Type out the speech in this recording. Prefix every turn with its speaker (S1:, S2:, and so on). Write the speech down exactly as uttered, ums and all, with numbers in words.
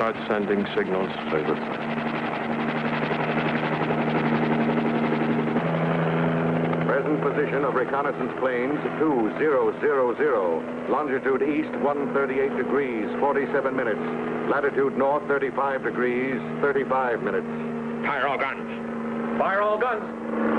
S1: Start sending signals.
S2: Very good.
S3: Present position of reconnaissance planes two zero zero zero. Longitude east one thirty-eight degrees, forty-seven minutes. Latitude north thirty-five degrees, thirty-five minutes.
S4: Fire all guns.
S1: Fire all guns.